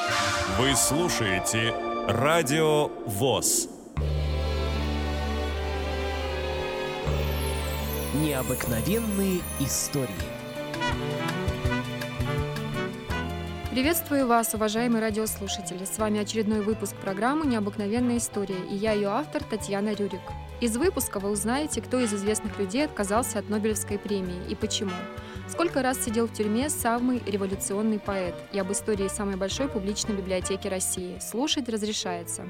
Вы слушаете Радио ВОС. Необыкновенные истории. Приветствую вас, уважаемые радиослушатели! С вами очередной выпуск программы «Необыкновенная история» и я, ее автор, Татьяна Рюрик. Из выпуска вы узнаете, кто из известных людей отказался от Нобелевской премии и почему. Сколько раз сидел в тюрьме самый революционный поэт и об истории самой большой публичной библиотеки России. Слушать разрешается.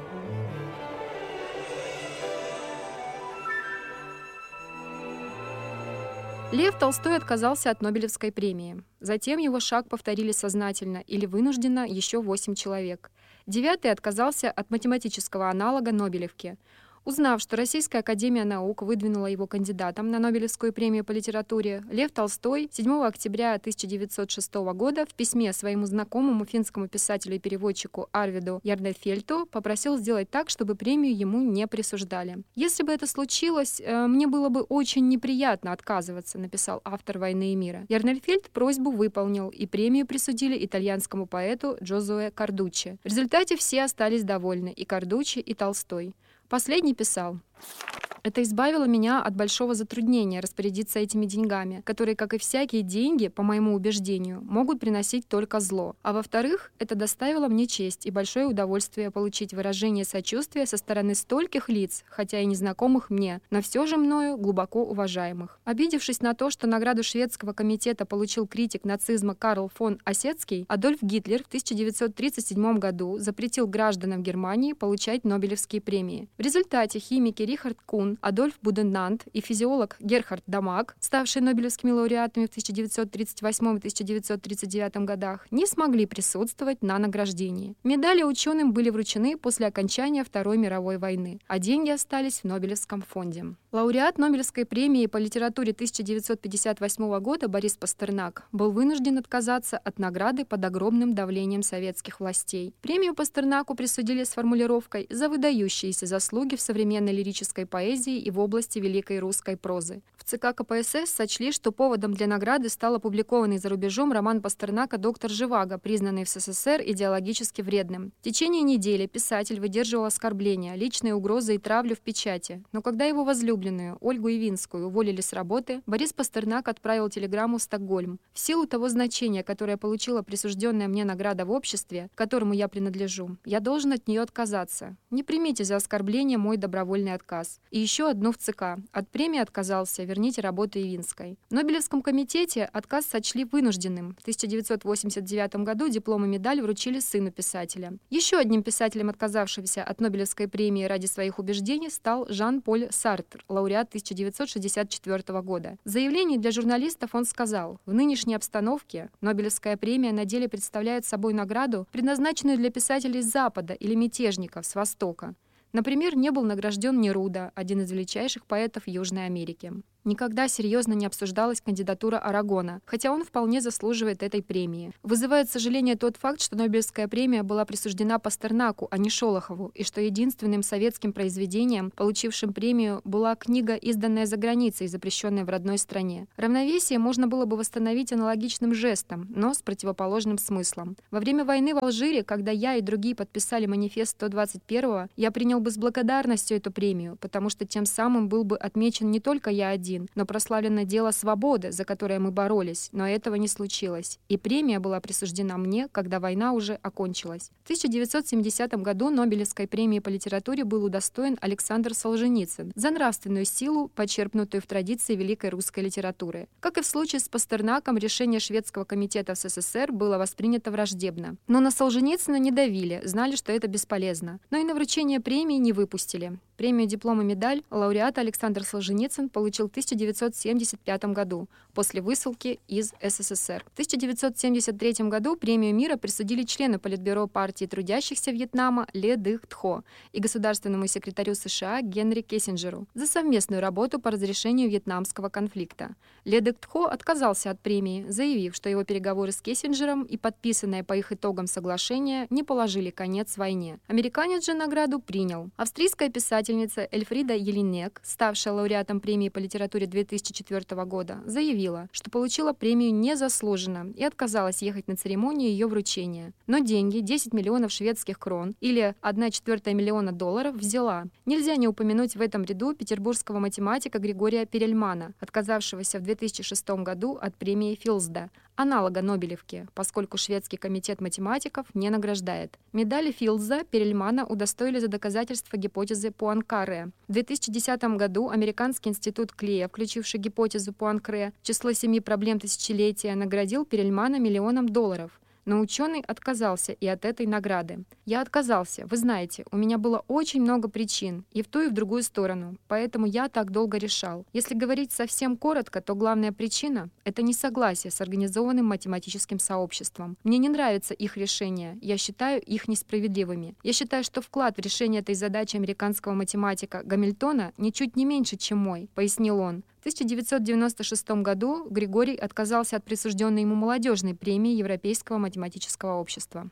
Лев Толстой отказался от Нобелевской премии. Затем его шаг повторили сознательно или вынужденно еще 8 человек. 9-й отказался от математического аналога Нобелевки. Узнав, что Российская академия наук выдвинула его кандидатом на Нобелевскую премию по литературе, Лев Толстой 7 октября 1906 года в письме своему знакомому финскому писателю и переводчику Арвиду Ярнефельту попросил сделать так, чтобы премию ему не присуждали. «Если бы это случилось, мне было бы очень неприятно отказываться», написал автор «Войны и мира». Ярнефельт просьбу выполнил, и премию присудили итальянскому поэту Джозуэ Кардуччи. В результате все остались довольны, и Кардуччи, и Толстой. Последний писал: «Это избавило меня от большого затруднения распорядиться этими деньгами, которые, как и всякие деньги, по моему убеждению, могут приносить только зло. А во-вторых, это доставило мне честь и большое удовольствие получить выражение сочувствия со стороны стольких лиц, хотя и незнакомых мне, но все же мною глубоко уважаемых». Обидевшись на то, что награду шведского комитета получил критик нацизма Карл фон Осетский, Адольф Гитлер в 1937 году запретил гражданам Германии получать Нобелевские премии. В результате химики Рихард Кун, Адольф Буденант и физиолог Герхард Дамаг, ставшие нобелевскими лауреатами в 1938 и 1939 годах, не смогли присутствовать на награждении. Медали ученым были вручены после окончания Второй мировой войны, а деньги остались в Нобелевском фонде. Лауреат Нобелевской премии по литературе 1958 года Борис Пастернак был вынужден отказаться от награды под огромным давлением советских властей. Премию Пастернаку присудили с формулировкой «за выдающиеся заслуги в современной лирической поэзии и в области великой русской прозы». В ЦК КПСС сочли, что поводом для награды стал опубликованный за рубежом роман Пастернака «Доктор Живаго», признанный в СССР идеологически вредным. В течение недели писатель выдерживал оскорбления, личные угрозы и травлю в печати. Но когда его возлюбленную, Ольгу Явинскую, уволили с работы, Борис Пастернак отправил телеграмму в Стокгольм. «В силу того значения, которое получила присужденная мне награда в обществе, к которому я принадлежу, я должен от нее отказаться. Не примите за оскорбление мой добровольный отказ». И еще одну в ЦК. От премии отказался, верните работу Явинской. В Нобелевском комитете отказ сочли вынужденным. В 1989 году диплом и медаль вручили сыну писателя. Еще одним писателем, отказавшимся от Нобелевской премии ради своих убеждений, стал Жан-Поль Сартр, лауреат 1964 года. В заявлении для журналистов он сказал: «В нынешней обстановке Нобелевская премия на деле представляет собой награду, предназначенную для писателей с Запада или мятежников с Востока. Например, не был награжден Неруда, один из величайших поэтов Южной Америки». Никогда серьезно не обсуждалась кандидатура Арагона, хотя он вполне заслуживает этой премии. Вызывает сожаление тот факт, что Нобелевская премия была присуждена Пастернаку, а не Шолохову, и что единственным советским произведением, получившим премию, была книга, изданная за границей и запрещенная в родной стране. Равновесие можно было бы восстановить аналогичным жестом, но с противоположным смыслом. Во время войны в Алжире, когда я и другие подписали манифест 121-го, я принял бы с благодарностью эту премию, потому что тем самым был бы отмечен не только я один, но прославлено дело свободы, за которое мы боролись, но этого не случилось. И премия была присуждена мне, когда война уже окончилась. В 1970 году Нобелевской премии по литературе был удостоен Александр Солженицын за нравственную силу, почерпнутую в традиции великой русской литературы. Как и в случае с Пастернаком, решение шведского комитета в СССР было воспринято враждебно. Но на Солженицына не давили, знали, что это бесполезно. Но и на вручение премии не выпустили. Премию «Диплом и медаль» лауреат Александр Солженицын получил в 1975 году после высылки из СССР. В 1973 году премию мира присудили члену Политбюро партии трудящихся Вьетнама Ле Дых Тхо и государственному секретарю США Генри Киссинджеру за совместную работу по разрешению вьетнамского конфликта. Ле Дых Тхо отказался от премии, заявив, что его переговоры с Киссинджером и подписанное по их итогам соглашение не положили конец войне. Американец же награду принял. Австрийская писательница писательница Эльфрида Елинек, ставшая лауреатом премии по литературе 2004 года, заявила, что получила премию незаслуженно и отказалась ехать на церемонию ее вручения. Но деньги, 10 миллионов шведских крон или 1/4 миллиона долларов, взяла. Нельзя не упомянуть в этом ряду петербургского математика Григория Перельмана, отказавшегося в 2006 году от премии Филсда, аналога Нобелевки, поскольку шведский комитет математиков не награждает. Медали Филдса Перельмана удостоили за доказательство гипотезы Пуанкаре. В 2010 году Американский институт Клея, включивший гипотезу Пуанкаре в число 7 проблем тысячелетия, наградил Перельмана $1 миллион. Но ученый отказался и от этой награды. Я отказался. Вы знаете, у меня было очень много причин, и в ту, и в другую сторону. Поэтому я так долго решал. Если говорить совсем коротко, то главная причина — это несогласие с организованным математическим сообществом. Мне не нравятся их решения. Я считаю их несправедливыми. Я считаю, что вклад в решение этой задачи американского математика Гамильтона ничуть не меньше, чем мой, пояснил он. В 1996 году Григорий отказался от присужденной ему молодежной премии Европейского математического общества.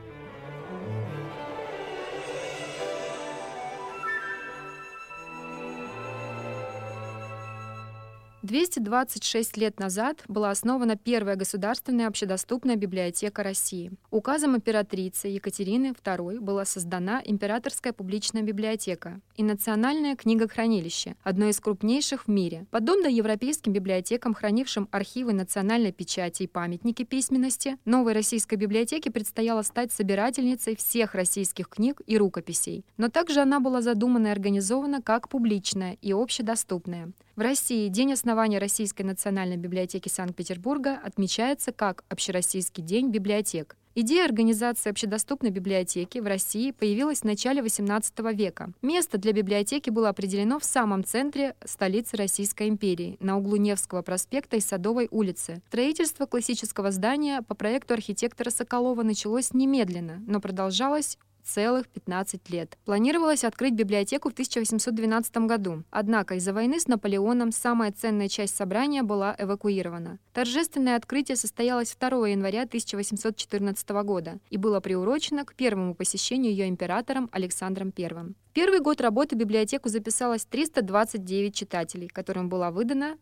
226 лет назад была основана первая государственная общедоступная библиотека России. Указом императрицы Екатерины II была создана Императорская публичная библиотека и Национальное книгохранилище, одно из крупнейших в мире. Подобно европейским библиотекам, хранившим архивы национальной печати и памятники письменности, новой российской библиотеке предстояло стать собирательницей всех российских книг и рукописей. Но также она была задумана и организована как публичная и общедоступная. В России День основания Российской национальной библиотеки Санкт-Петербурга отмечается как Общероссийский день библиотек. Идея организации общедоступной библиотеки в России появилась в начале XVIII века. Место для библиотеки было определено в самом центре столицы Российской империи, на углу Невского проспекта и Садовой улицы. Строительство классического здания по проекту архитектора Соколова началось немедленно, но продолжалось целых 15 лет. Планировалось открыть библиотеку в 1812 году. Однако из-за войны с Наполеоном самая ценная часть собрания была эвакуирована. Торжественное открытие состоялось 2 января 1814 года и было приурочено к первому посещению ее императором Александром I. В первый год работы в библиотеку записалось 329 читателей, которым была выдана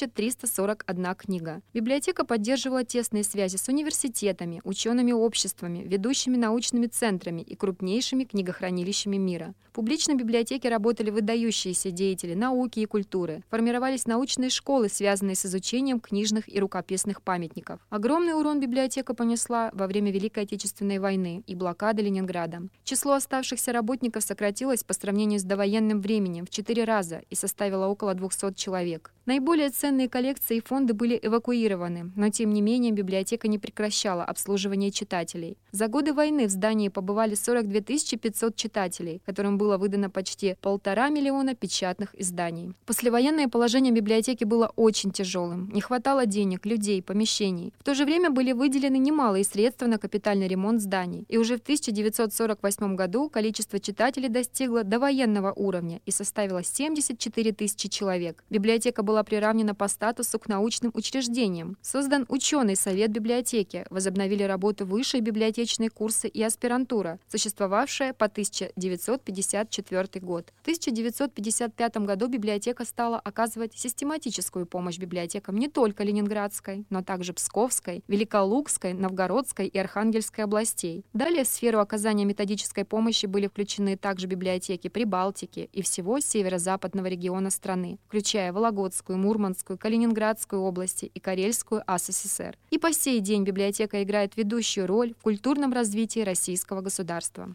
1341 книга. Библиотека поддерживала тесные связи с университетами, учеными обществами, ведущими научными центрами и крупнейшими книгохранилищами мира. В публичной библиотеке работали выдающиеся деятели науки и культуры, формировались научные школы, связанные с изучением книжных и рукописных памятников. Огромный урон библиотека понесла во время Великой Отечественной войны и блокады Ленинграда. Число оставшихся работников сократилось по сравнению с довоенным временем в 4 раза и составило около 200 человек. Наиболее ценные коллекции и фонды были эвакуированы, но тем не менее библиотека не прекращала обслуживание читателей. За годы войны в здании побывали 42 500 читателей, которым было выдано почти 1,5 миллиона печатных изданий. Послевоенное положение библиотеки было очень тяжелым. Не хватало денег, людей, помещений. В то же время были выделены немалые средства на капитальный ремонт зданий. И уже в 1948 году количество читателей достигло довоенного уровня и составило 74 тысячи человек. Библиотека была приравнена по статусу к научным учреждениям. Создан ученый совет библиотеки, возобновили работу высшие библиотечные курсы и аспирантура, существовавшая по 1954 год. В 1955 году библиотека стала оказывать систематическую помощь библиотекам не только Ленинградской, но также Псковской, Великолукской, Новгородской и Архангельской областей. Далее в сферу оказания методической помощи были включены также библиотеки Прибалтики и всего северо-западного региона страны, включая Вологодскую, Мурманскую, Калининградскую области и Карельскую АССР. И по сей день библиотека играет ведущую роль в культурном развитии российского государства.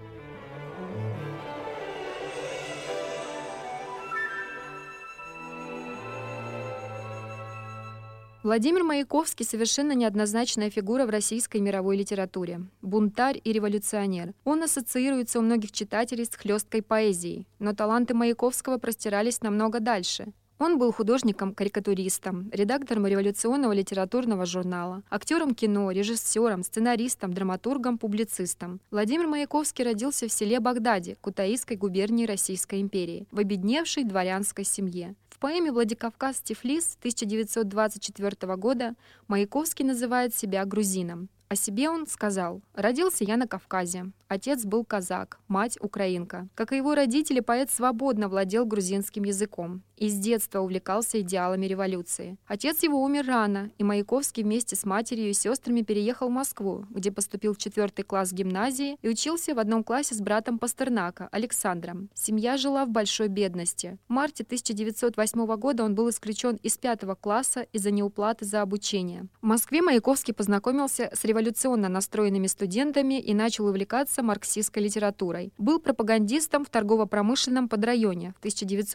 Владимир Маяковский — совершенно неоднозначная фигура в российской и мировой литературе. Бунтарь и революционер. Он ассоциируется у многих читателей с хлесткой поэзией, но таланты Маяковского простирались намного дальше. Он был художником-карикатуристом, редактором революционного литературного журнала, актером кино, режиссером, сценаристом, драматургом, публицистом. Владимир Маяковский родился в селе Багдаде, Кутаисской губернии Российской империи, в обедневшей дворянской семье. В поэме «Владикавказ Тифлис» 1924 года Маяковский называет себя грузином. О себе он сказал: «Родился я на Кавказе. Отец был казак, мать украинка. Как и его родители, поэт свободно владел грузинским языком и с детства увлекался идеалами революции. Отец его умер рано, и Маяковский вместе с матерью и сестрами переехал в Москву, где поступил в 4 класс гимназии и учился в одном классе с братом Пастернака, Александром. Семья жила в большой бедности. В марте 1908 года он был исключен из 5 класса из-за неуплаты за обучение. В Москве Маяковский познакомился с революционно настроенными студентами и начал увлекаться марксистской литературой. Был пропагандистом в торгово-промышленном подрайоне. В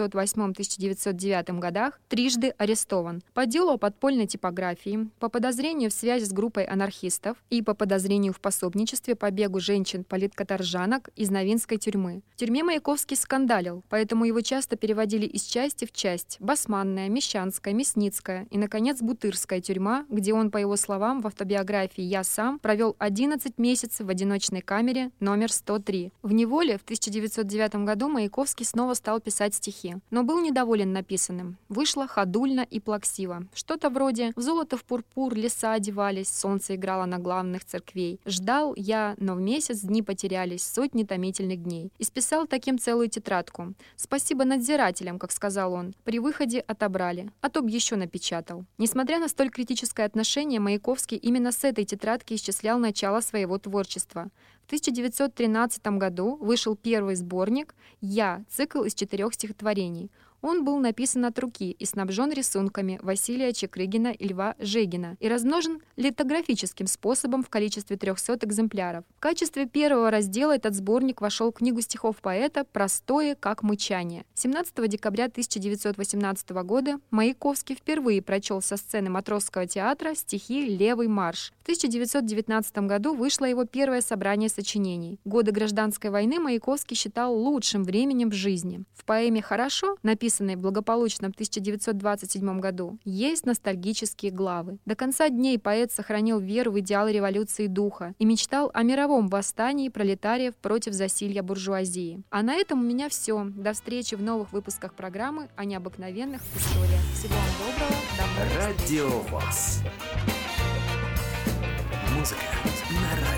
1908-1909 годах трижды арестован. По делу о подпольной типографии, по подозрению в связи с группой анархистов и по подозрению в пособничестве побегу женщин-политкаторжанок из Новинской тюрьмы. В тюрьме Маяковский скандалил, поэтому его часто переводили из части в часть. Басманная, Мещанская, Мясницкая и, наконец, Бутырская тюрьма, где он, по его словам, в автобиографии «Я сам» провел 11 месяцев в одиночной камере номер 103. В неволе в 1909 году Маяковский снова стал писать стихи, но был недоволен написанным. Вышло ходульно и плаксиво. Что-то вроде «В золото, в пурпур леса одевались, солнце играло на главных церквей. Ждал я, но в месяц дни потерялись, сотни томительных дней». И списал таким целую тетрадку. «Спасибо надзирателям», как сказал он. При выходе отобрали, а то б еще напечатал. Несмотря на столь критическое отношение, Маяковский именно с этой тетрадки исчислял начало своего творчества. В 1913 году вышел первый сборник «Я», цикл из 4 стихотворений. Он был написан от руки и снабжен рисунками Василия Чекрыгина и Льва Жегина и размножен литографическим способом в количестве 300 экземпляров. В качестве первого раздела этот сборник вошел в книгу стихов поэта «Простое, как мычание». 17 декабря 1918 года Маяковский впервые прочел со сцены Матросского театра стихи «Левый марш». В 1919 году вышло его первое собрание сочинений. Годы гражданской войны Маяковский считал лучшим временем в жизни. В поэме «Хорошо», написанной в благополучном 1927 году, есть ностальгические главы. До конца дней поэт сохранил веру в идеалы революции духа и мечтал о мировом восстании пролетариев против засилья буржуазии. А на этом у меня все. До встречи в новых выпусках программы о необыкновенных историях. Всего вам доброго. До новых встреч. Радио ВОС. Музыка на радио.